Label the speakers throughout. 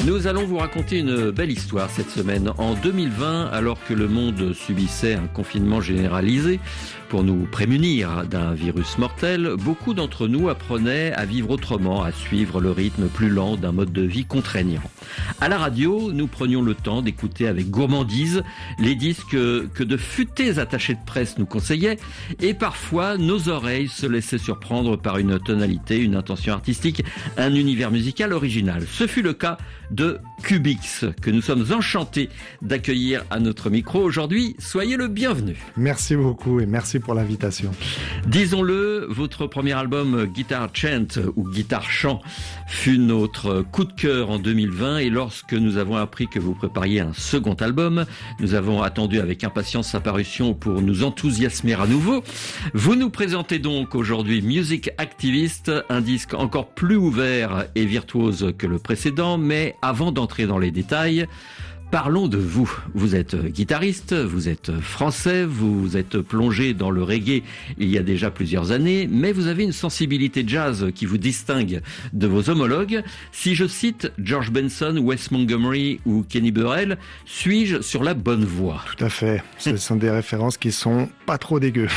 Speaker 1: Nous allons vous raconter une belle histoire cette semaine. En 2020, alors que le monde subissait un confinement généralisé pour nous prémunir d'un virus mortel, beaucoup d'entre nous apprenaient à vivre autrement, à suivre le rythme plus lent d'un mode de vie contraignant. À la radio, nous prenions le temps d'écouter avec gourmandise les disques que de futés attachés de presse nous conseillaient, et parfois nos oreilles se laissaient surprendre par une tonalité, une intention artistique, un univers musical original. Ce fut le cas de Cubix, que nous sommes enchantés d'accueillir à notre micro aujourd'hui. Soyez le bienvenu.
Speaker 2: Merci beaucoup et merci pour l'invitation.
Speaker 1: Disons-le, votre premier album Guitar Chant ou Guitare Chant fut notre coup de cœur en 2020, et lorsque nous avons appris que vous prépariez un second album, nous avons attendu avec impatience sa parution pour nous enthousiasmer à nouveau. Vous nous présentez donc aujourd'hui Music Activist, un disque encore plus ouvert et virtuose que le précédent, mais avant d'entrer dans les détails, parlons de vous. Vous êtes guitariste, vous êtes français, vous êtes plongé dans le reggae il y a déjà plusieurs années, mais vous avez une sensibilité jazz qui vous distingue de vos homologues. Si je cite George Benson, Wes Montgomery ou Kenny Burrell, suis-je sur la bonne voie?
Speaker 2: Tout à fait. Ce sont des références qui sont pas trop dégueu.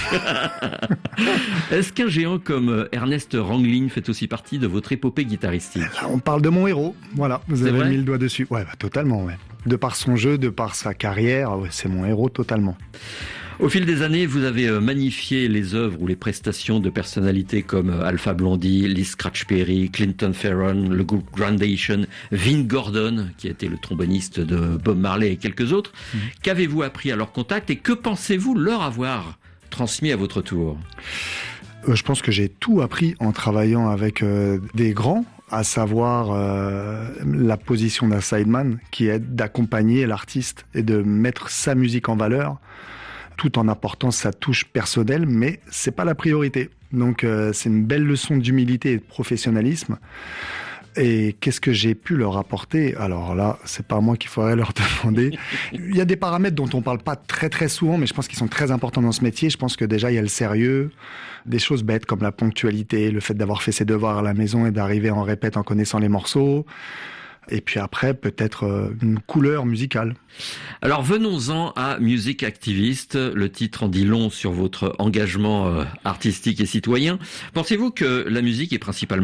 Speaker 1: Est-ce qu'un géant comme Ernest Ranglin fait aussi partie de votre épopée guitaristique?
Speaker 2: Là, on parle de mon héros. Voilà, vous avez
Speaker 1: vrai
Speaker 2: mis le doigt dessus. Ouais, totalement, ouais. De par son jeu, de par sa carrière, ouais, c'est mon héros totalement.
Speaker 1: Au fil des années, vous avez magnifié les œuvres ou les prestations de personnalités comme Alpha Blondy, Lee Scratch Perry, Clinton Ferron, le groupe Grandation, Vin Gordon, qui était le tromboniste de Bob Marley et quelques autres. Qu'avez-vous appris à leur contact et que pensez-vous leur avoir transmis à votre tour?
Speaker 2: Je pense que j'ai tout appris en travaillant avec des grands, à savoir la position d'un sideman qui est d'accompagner l'artiste et de mettre sa musique en valeur tout en apportant sa touche personnelle, mais c'est pas la priorité. Donc c'est une belle leçon d'humilité et de professionnalisme. Et qu'est-ce que j'ai pu leur apporter? Alors là, c'est pas moi qu'il faudrait leur demander. Il y a des paramètres dont on parle pas très souvent, mais je pense qu'ils sont très importants dans ce métier. Je pense que déjà, il y a le sérieux, des choses bêtes comme la ponctualité, le fait d'avoir fait ses devoirs à la maison et d'arriver en répète en connaissant les morceaux. Et puis après, peut-être une couleur musicale.
Speaker 1: Alors venons-en à Music Activist. Le titre en dit long sur votre engagement artistique et citoyen. Pensez-vous que la musique est principalement